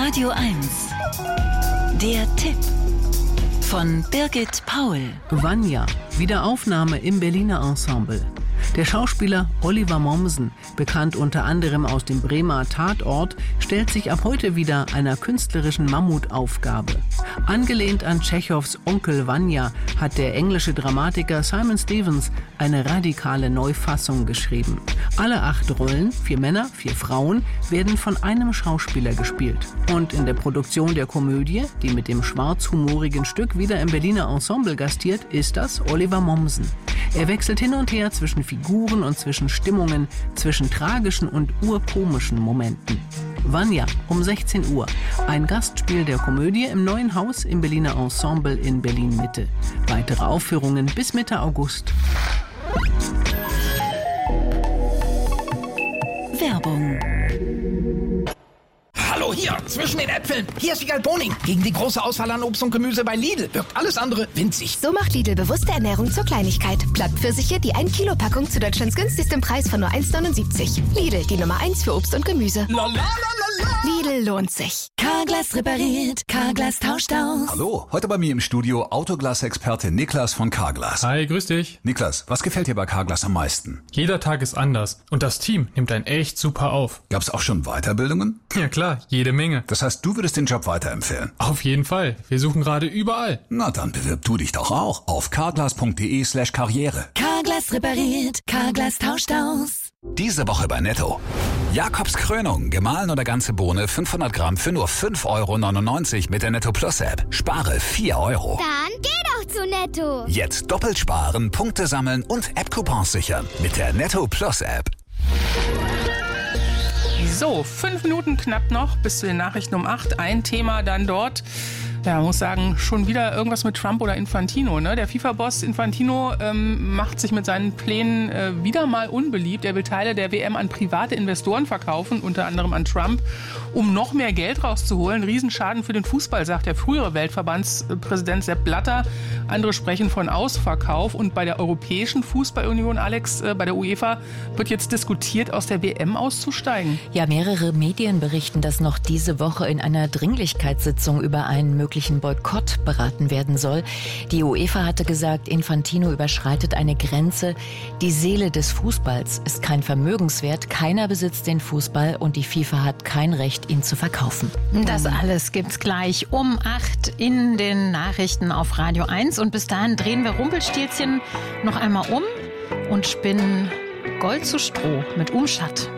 Radio 1. Der Tipp von Birgit Paul. Vanya, Wiederaufnahme im Berliner Ensemble. Der Schauspieler Oliver Mommsen, bekannt unter anderem aus dem Bremer Tatort, stellt sich ab heute wieder einer künstlerischen Mammutaufgabe. Angelehnt an Tschechows Onkel Vanya hat der englische Dramatiker Simon Stevens eine radikale Neufassung geschrieben. Alle 8 Rollen, 4 Männer, 4 Frauen, werden von einem Schauspieler gespielt. Und in der Produktion der Komödie, die mit dem schwarzhumorigen Stück wieder im Berliner Ensemble gastiert, ist das Oliver Mommsen. Er wechselt hin und her zwischen Figuren und zwischen Stimmungen, zwischen tragischen und urkomischen Momenten. Vanya um 16 Uhr. Ein Gastspiel der Komödie im Neuen Haus im Berliner Ensemble in Berlin-Mitte. Weitere Aufführungen bis Mitte August. Werbung. Hallo, hier, zwischen den Äpfeln. Hier ist Wiegald Boning. Gegen die große Auswahl an Obst und Gemüse bei Lidl wirkt alles andere winzig. So macht Lidl bewusste Ernährung zur Kleinigkeit. Blattpfirsiche, die 1 Kilo Packung zu Deutschlands günstigstem Preis von nur 1,79. Lidl, die Nummer 1 für Obst und Gemüse. Lidl lohnt sich. Carglass repariert, Carglass tauscht aus. Hallo, heute bei mir im Studio Autoglas-Experte Niklas von Carglass. Hi, grüß dich. Niklas, was gefällt dir bei Carglass am meisten? Jeder Tag ist anders und das Team nimmt einen echt super auf. Gab's auch schon Weiterbildungen? Ja klar, jede Menge. Das heißt, du würdest den Job weiterempfehlen? Auf jeden Fall. Wir suchen gerade überall. Na, dann bewirb du dich doch auch auf carglass.de/karriere. Carglass repariert, Carglass tauscht aus. Diese Woche bei Netto. Jakobs Krönung, gemahlen oder ganze Bohne, 500 Gramm für nur 5,99 € mit der Netto Plus App. Spare 4 €. Dann geh doch zu Netto. Jetzt doppelt sparen, Punkte sammeln und App-Coupons sichern mit der Netto Plus App. So, 5 Minuten knapp noch bis zu den Nachrichten um 8. Ein Thema dann dort. Ja, man muss sagen, schon wieder irgendwas mit Trump oder Infantino. Ne? Der FIFA-Boss Infantino macht sich mit seinen Plänen wieder mal unbeliebt. Er will Teile der WM an private Investoren verkaufen, unter anderem an Trump, um noch mehr Geld rauszuholen. Riesenschaden für den Fußball, sagt der frühere Weltverbandspräsident Sepp Blatter. Andere sprechen von Ausverkauf. Und bei der Europäischen Fußballunion, Alex, bei der UEFA, wird jetzt diskutiert, aus der WM auszusteigen. Ja, mehrere Medien berichten, dass noch diese Woche in einer Dringlichkeitssitzung über einen möglichen Boykott beraten werden soll. Die UEFA hatte gesagt, Infantino überschreitet eine Grenze. Die Seele des Fußballs ist kein Vermögenswert. Keiner besitzt den Fußball und die FIFA hat kein Recht, ihn zu verkaufen. Das alles gibt's gleich um 8 in den Nachrichten auf Radio 1. Und bis dahin drehen wir Rumpelstilzchen noch einmal um und spinnen Gold zu Stroh mit Umschat.